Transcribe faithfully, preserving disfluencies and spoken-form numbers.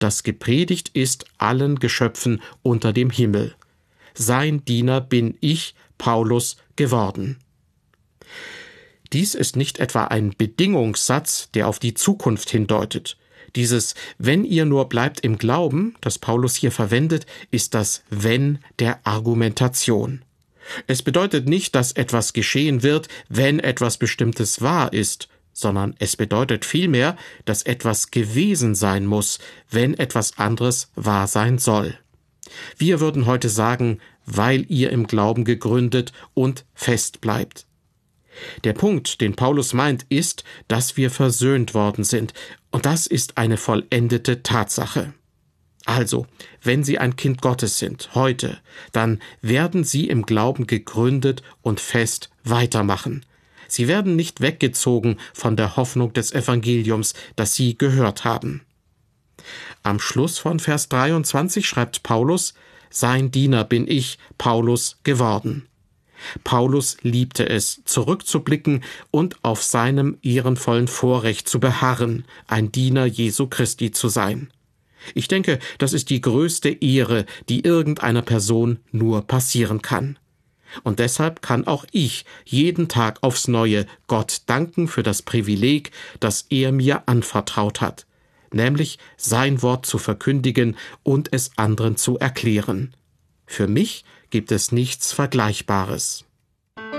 das gepredigt ist allen Geschöpfen unter dem Himmel. Sein Diener bin ich, Paulus, geworden. Dies ist nicht etwa ein Bedingungssatz, der auf die Zukunft hindeutet. Dieses »Wenn ihr nur bleibt im Glauben«, das Paulus hier verwendet, ist das »Wenn« der Argumentation. Es bedeutet nicht, dass etwas geschehen wird, wenn etwas Bestimmtes wahr ist, sondern es bedeutet vielmehr, dass etwas gewesen sein muss, wenn etwas anderes wahr sein soll. Wir würden heute sagen, weil ihr im Glauben gegründet und fest bleibt. Der Punkt, den Paulus meint, ist, dass wir versöhnt worden sind, und das ist eine vollendete Tatsache. Also, wenn Sie ein Kind Gottes sind, heute, dann werden Sie im Glauben gegründet und fest weitermachen. Sie werden nicht weggezogen von der Hoffnung des Evangeliums, das Sie gehört haben. Am Schluss von Vers dreiundzwanzig schreibt Paulus, »Sein Diener bin ich, Paulus, geworden.« Paulus liebte es, zurückzublicken und auf seinem ehrenvollen Vorrecht zu beharren, ein Diener Jesu Christi zu sein. Ich denke, das ist die größte Ehre, die irgendeiner Person nur passieren kann. Und deshalb kann auch ich jeden Tag aufs Neue Gott danken für das Privileg, das er mir anvertraut hat, nämlich sein Wort zu verkündigen und es anderen zu erklären. Für mich gibt es nichts Vergleichbares.